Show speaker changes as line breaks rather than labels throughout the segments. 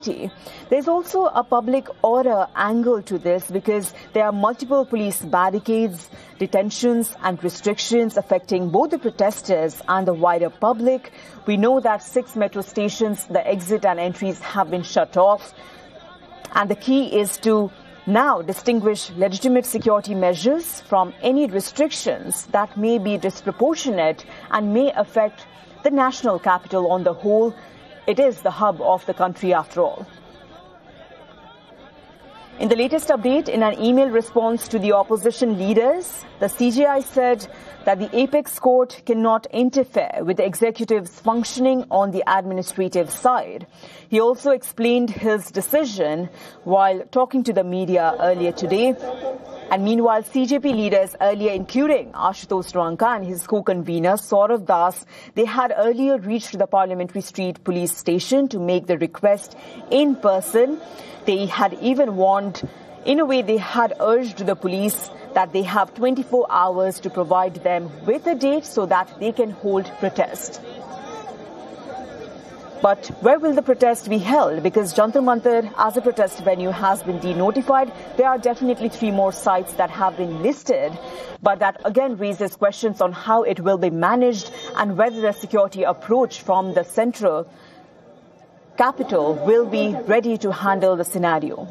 There's also a public order angle to this because there are multiple police barricades, detentions and restrictions affecting both the protesters and the wider public. We know that 6 metro stations, the exit and entries have been shut off. And the key is to now distinguish legitimate security measures from any restrictions that may be disproportionate and may affect the national capital on the whole. It is the hub of the country after all. In the latest update, in an email response to the opposition leaders, the CJI said that the apex court cannot interfere with the executive's functioning on the administrative side. He also explained his decision while talking to the media earlier today. And meanwhile, CJP leaders earlier, including Ashutosh Rwanka and his co-convener Saurav Das, they had earlier reached the Parliamentary Street Police Station to make the request in person. They had even warned, in a way, they had urged the police that they have 24 hours to provide them with a date so that they can hold protest. But where will the protest be held? Because Jantar Mantar as a protest venue has been denotified. There are definitely 3 more sites that have been listed. But that again raises questions on how it will be managed and whether the security approach from the central capital will be ready to handle the scenario.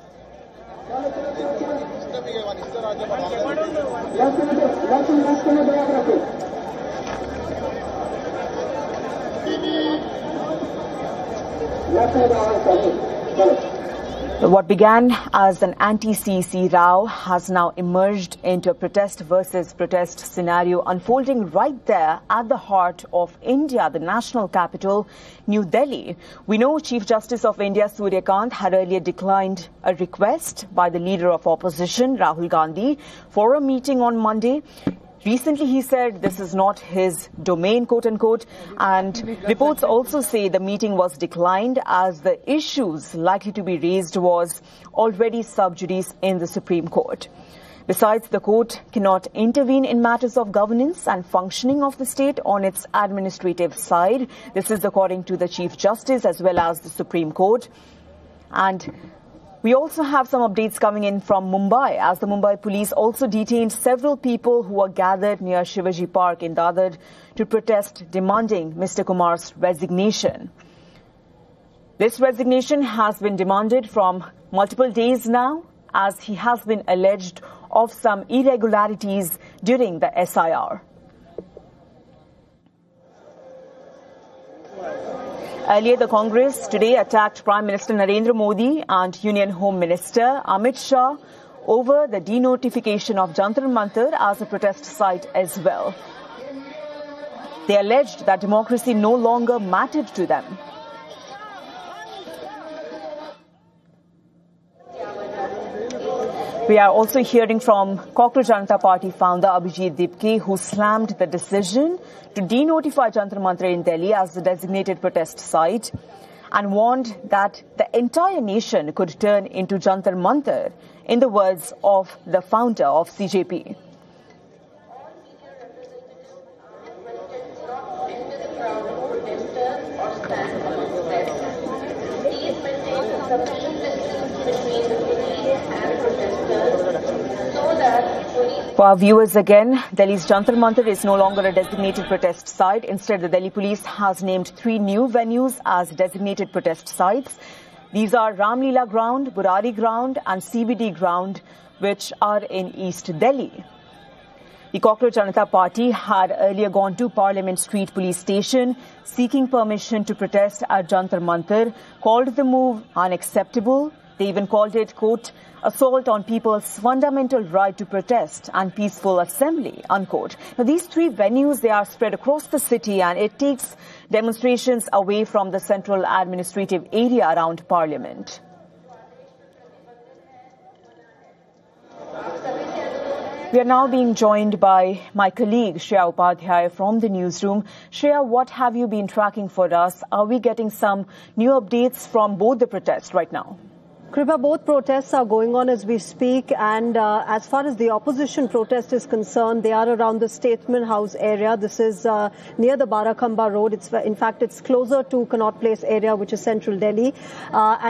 What began as an anti-CEC row has now emerged into a protest versus protest scenario unfolding right there at the heart of India, the national capital, New Delhi. We know Chief Justice of India, Surya Kant, had earlier declined a request by the leader of opposition, Rahul Gandhi, for a meeting on Monday. Recently, he said this is not his domain, quote-unquote, and reports also say the meeting was declined as the issues likely to be raised was already sub judice in the Supreme Court. Besides, the court cannot intervene in matters of governance and functioning of the state on its administrative side. This is according to the Chief Justice as well as the Supreme Court. And we also have some updates coming in from Mumbai, as the Mumbai police also detained several people who were gathered near Shivaji Park in Dadar to protest demanding Mr. Kumar's resignation. This resignation has been demanded from multiple days now, as he has been alleged of some irregularities during the SIR. Earlier, the Congress today attacked Prime Minister Narendra Modi and Union Home Minister Amit Shah over the denotification of Jantar Mantar as a protest site as well. They alleged that democracy no longer mattered to them. We are also hearing from Cockroach Janata Party founder Abhijit Dipke, who slammed the decision to denotify Jantar Mantar in Delhi as the designated protest site and warned that the entire nation could turn into Jantar Mantar, in the words of the founder of CJP. For our viewers again, Delhi's Jantar Mantar is no longer a designated protest site. Instead, the Delhi police has named 3 new venues as designated protest sites. These are Ramleela Ground, Burari Ground and CBD Ground, which are in East Delhi. The Cockroach Janata Party had earlier gone to Parliament Street Police Station seeking permission to protest at Jantar Mantar, called the move unacceptable. They even called it, quote, assault on people's fundamental right to protest and peaceful assembly, unquote. Now, these 3 venues, they are spread across the city and it takes demonstrations away from the central administrative area around Parliament. We are now being joined by my colleague Shreya Upadhyay from the newsroom. Shreya, what have you been tracking for us? Are we getting some new updates from both the protests right now?
Kripa, both protests are going on as we speak, and as far as the opposition protest is concerned, they are around the Statesman House area. This is near the Barakhamba Road. In fact, it's closer to Connaught Place area, which is central Delhi.